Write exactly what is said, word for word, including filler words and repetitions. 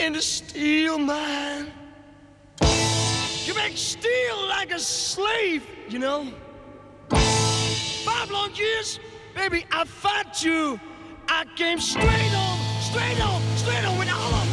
in the steel mine. You make steel like a slave, you know. Five long years, baby, I fought you. I came straight on, straight on, straight on with all of